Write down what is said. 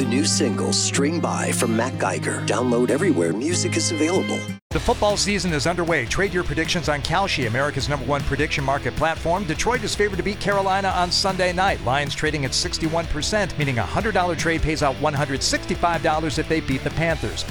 new single, String By, from Matt Geiger. Download everywhere music is available. The football season is underway. Trade your predictions on Kalshi, America's #1 prediction market platform. Detroit is favored to beat Carolina on Sunday night. Lions trading at 61%, meaning a $100 trade pays out $165 if they beat the Panthers.